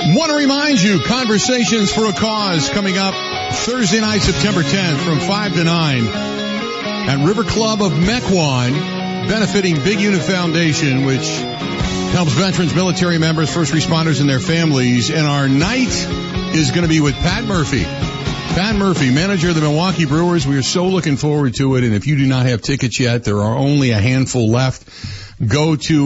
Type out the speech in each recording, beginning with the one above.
Want to remind you, Conversations for a Cause coming up Thursday night, September 10th from 5 to 9 at River Club of Mequon, benefiting Big Unit Foundation, which helps veterans, military members, first responders, and their families. And our night is going to be with Pat Murphy. Pat Murphy, manager of the Milwaukee Brewers. We are so looking forward to it. And if you do not have tickets yet, there are only a handful left. Go to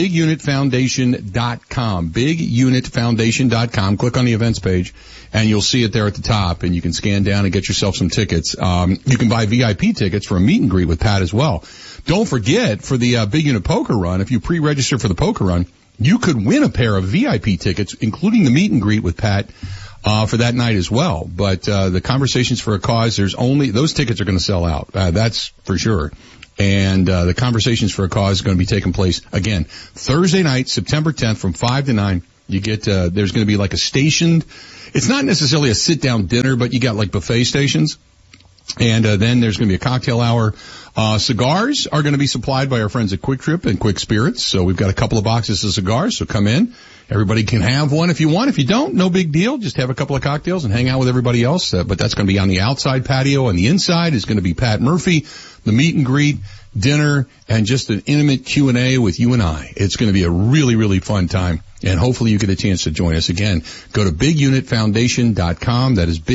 bigunitfoundation.com, bigunitfoundation.com. Click on the events page, and you'll see it there at the top, and you can scan down and get yourself some tickets. You can buy VIP tickets for a meet and greet with Pat as well. Don't forget, for the Big Unit Poker Run, if you pre-register for the Poker Run, you could win a pair of VIP tickets, including the meet and greet with Pat, for that night as well. But the Conversations for a Cause, those tickets are going to sell out. That's for sure. And the Conversations for a Cause is going to be taking place again Thursday night, September 10th from 5 to 9. You get there's going to be like a stationed. It's not necessarily a sit down dinner, but you got like buffet stations. And then there's going to be a cocktail hour. Cigars are going to be supplied by our friends at Quick Trip and Quick Spirits. So we've got a couple of boxes of cigars, so come in. Everybody can have one if you want. If you don't, no big deal. Just have a couple of cocktails and hang out with everybody else. But that's going to be on the outside patio. On the inside is going to be Pat Murphy, the meet and greet, dinner, and just an intimate Q&A with you and I. It's going to be a really, really fun time. And hopefully you get a chance to join us again. Go to bigunitfoundation.com. That is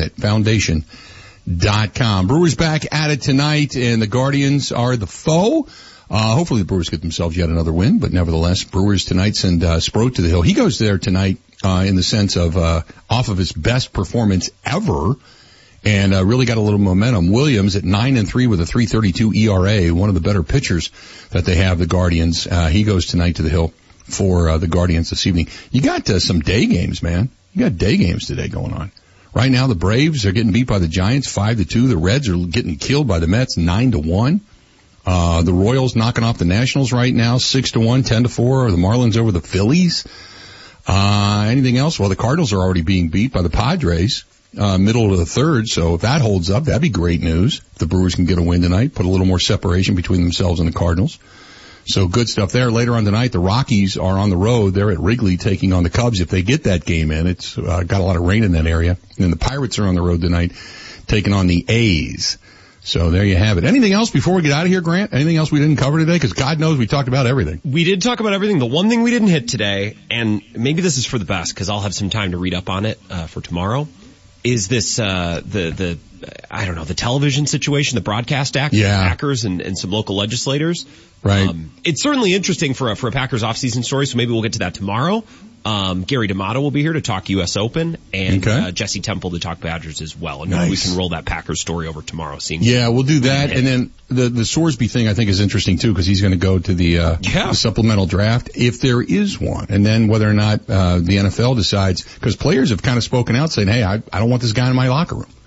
bigunitfoundation.com. Brewers back at it tonight, and the Guardians are the foe. Hopefully the Brewers get themselves yet another win, but nevertheless, Brewers tonight send Sproat to the Hill. He goes there tonight in the sense of off of his best performance ever, and really got a little momentum. Williams at 9-3 with a 3.32 ERA, one of the better pitchers that they have, the Guardians. He goes tonight to the Hill for the Guardians this evening. You got some day games, man. You got day games today going on. Right now, the Braves are getting beat by the Giants 5-2. The Reds are getting killed by the Mets 9-1. The Royals knocking off the Nationals right now 6-1, 10-4. The Marlins over the Phillies. Anything else? Well, the Cardinals are already being beat by the Padres, middle of the third. So if that holds up, that'd be great news. If the Brewers can get a win tonight, put a little more separation between themselves and the Cardinals. So good stuff there. Later on tonight, the Rockies are on the road. They're at Wrigley taking on the Cubs. If they get that game in, it's got a lot of rain in that area. And the Pirates are on the road tonight taking on the A's. So there you have it. Anything else before we get out of here, Grant? Anything else we didn't cover today? Because God knows we talked about everything. We did talk about everything. The one thing we didn't hit today, and maybe this is for the best because I'll have some time to read up on it for tomorrow, is this the television situation, the Broadcast Act, Packers and some local legislators. Right. It's certainly interesting for a Packers offseason story, so maybe we'll get to that tomorrow. Gary D'Amato will be here to talk U.S. Open, and Jesse Temple to talk Badgers as well. And maybe we can roll that Packers story over tomorrow. Yeah, we'll do that. And then the Sorsby thing I think is interesting too, because he's going to go to the supplemental draft if there is one. And then whether or not the NFL decides, because players have kind of spoken out saying, hey, I don't want this guy in my locker room.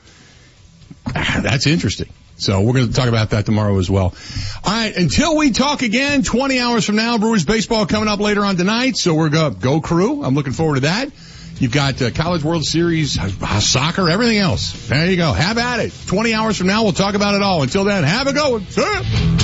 That's interesting. So we're going to talk about that tomorrow as well. All right, until we talk again, 20 hours from now, Brewers baseball coming up later on tonight. So we're going to go Crew. I'm looking forward to that. You've got College World Series, soccer, everything else. There you go. Have at it. 20 hours from now, we'll talk about it all. Until then, have a go. See ya.